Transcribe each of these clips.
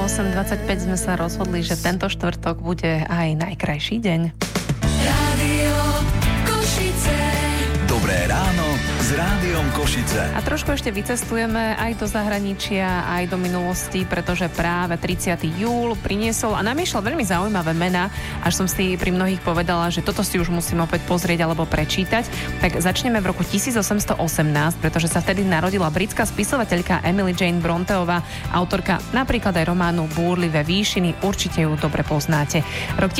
8:25 sme sa rozhodli, že tento štvrtok bude aj najkrajší deň. Rádio Košice. Dobré ráno s Rádiom Košice. A trošku ešte vycestujeme aj do zahraničia, aj do minulosti, pretože práve 30. júl priniesol a namiešal veľmi zaujímavé mená, až som si pri mnohých povedala, že toto si už musím opäť pozrieť alebo prečítať. Tak začneme v roku 1818, pretože sa vtedy narodila britská spisovateľka Emily Jane Bronteová, autorka napríklad aj románu Búrlivé výšiny, určite ju dobre poznáte. Rok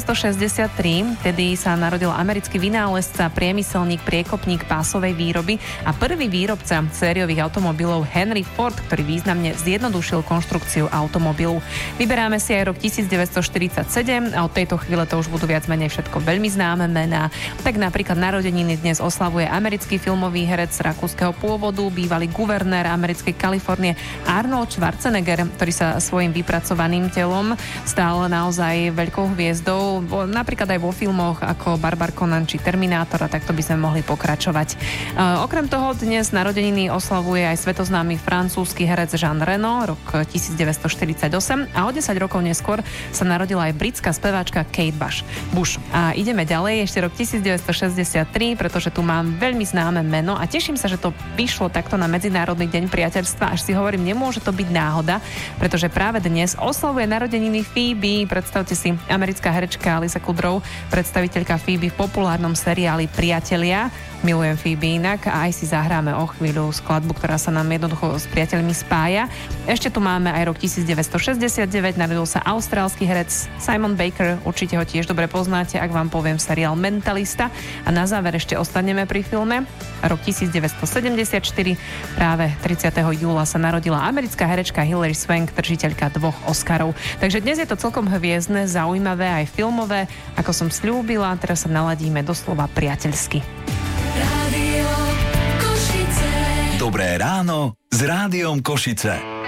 1863, tedy sa narodil americký vynálezca, priemyselník, priekopník pásovej výroby a prvý výrobca sériových automobilov Henry Ford, ktorý významne zjednodušil konštrukciu automobilu. Vyberáme si aj rok 1947 a od tejto chvíle to už budú viac menej všetko veľmi známe mená. Tak napríklad narodeniny dnes oslavuje americký filmový herec rakúskeho pôvodu, bývalý guvernér americkej Kalifornie Arnold Schwarzenegger, ktorý sa svojím vypracovaným telom stal naozaj veľkou hviezdou, napríklad aj vo filmoch ako Barbar Conan či Terminátor, a takto by sme mohli pokračovať. Okrem toho dnes narodeniny oslavuje aj svetoznámy francúzsky herec Jean Reno, rok 1948, a o 10 rokov neskôr sa narodila aj britská speváčka Kate Bush. A ideme ďalej, ešte rok 1963, pretože tu mám veľmi známe meno a teším sa, že to vyšlo takto na Medzinárodný deň priateľstva, až si hovorím, nemôže to byť náhoda, pretože práve dnes oslavuje narodeniny Phoebe. Predstavte si, americká herečka Lisa Kudrow, predstaviteľka Phoebe v populárnom seriáli Priatelia. Milujem Phoebe inak a aj si zahráme o chvíľu skladbu, ktorá sa nám jednoducho s priateľmi spája. Ešte tu máme aj rok 1969, narodil sa austrálsky herec Simon Baker, určite ho tiež dobre poznáte, ak vám poviem seriál Mentalista. A na záver ešte ostaneme pri filme. Rok 1974, práve 30. júla sa narodila americká herečka Hilary Swank, držiteľka 2 Oscarov. Takže dnes je to celkom hviezdne, zaujímavé aj filmové, ako som sľúbila, teraz sa naladíme doslova priateľsky. Rádio Košice. Dobré ráno s Rádiom Košice.